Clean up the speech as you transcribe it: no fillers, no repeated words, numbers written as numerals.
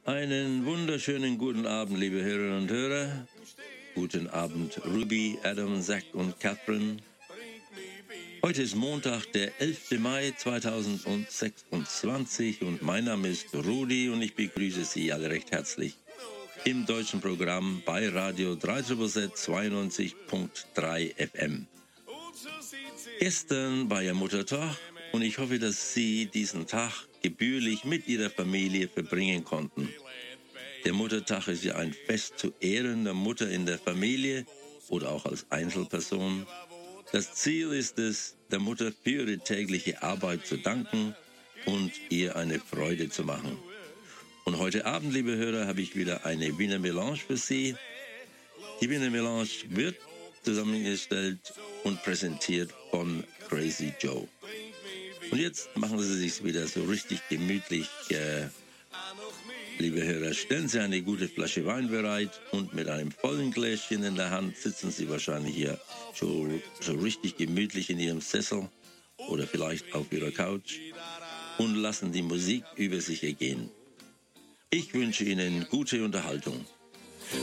Einen wunderschönen guten Abend, liebe Hörerinnen und Hörer. Guten Abend, Ruby, Adam, Zach und Catherine. Heute ist Montag, der 11. Mai 2026 und mein Name ist Rudi und ich begrüße Sie alle recht herzlich im deutschen Programm bei Radio 92.3 FM. Gestern war ja Muttertag und ich hoffe, dass Sie diesen Tag gebührlich mit Ihrer Familie verbringen konnten. Der Muttertag ist ja ein Fest zu Ehren der Mutter in der Familie oder auch als Einzelperson. Das Ziel ist es, der Mutter für ihre tägliche Arbeit zu danken und ihr eine Freude zu machen. Und heute Abend, liebe Hörer, habe ich wieder eine Wiener Melange für Sie. Die Wiener Melange wird zusammengestellt und präsentiert von Crazy Joe. Und jetzt machen Sie sich wieder so richtig gemütlich, liebe Hörer. Stellen Sie eine gute Flasche Wein bereit und mit einem vollen Gläschen in der Hand sitzen Sie wahrscheinlich hier so richtig gemütlich in Ihrem Sessel oder vielleicht auf Ihrer Couch und lassen die Musik über sich ergehen. Ich wünsche Ihnen gute Unterhaltung.